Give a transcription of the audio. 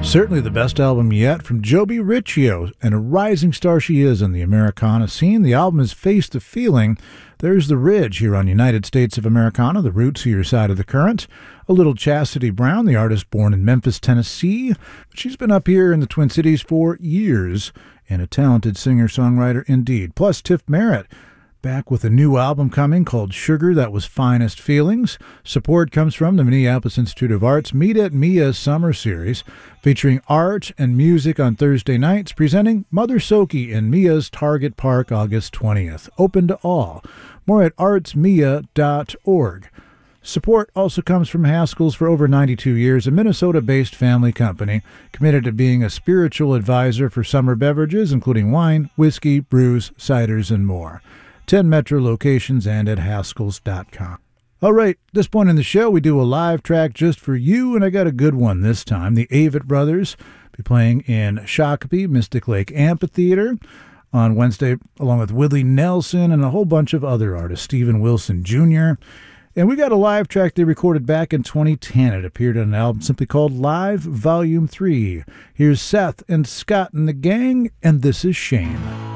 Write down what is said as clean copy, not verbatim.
Certainly the best album yet from Joby Riccio, and a rising star she is in the Americana scene. The album is Face the Feeling. There's The Ridge here on United States of Americana, the roots of your side of the current. A little Chastity Brown, the artist born in Memphis, Tennessee. She's been up here in the Twin Cities for years, and a talented singer-songwriter indeed. Plus Tiff Merritt, back with a new album coming called Sugar, that was Finest Feelings. Support comes from the Minneapolis Institute of Art's Meet at Mia Summer Series, featuring art and music on Thursday nights, presenting Mother Soki in Mia's Target Park August 20th. Open to all. More at artsmia.org. Support also comes from Haskell's for over 92 years, a Minnesota-based family company committed to being a spiritual advisor for summer beverages, including wine, whiskey, brews, ciders, and more. 10 metro locations and at Haskells.com. All right, this point in the show, we do a live track just for you, and I got a good one this time. The Avett Brothers be playing in Shakopee, Mystic Lake Amphitheater on Wednesday, along with Willie Nelson and a whole bunch of other artists, Stephen Wilson Jr., and we got a live track they recorded back in 2010. It appeared on an album simply called Live Volume 3. Here's Seth and Scott and the gang, and this is Shame.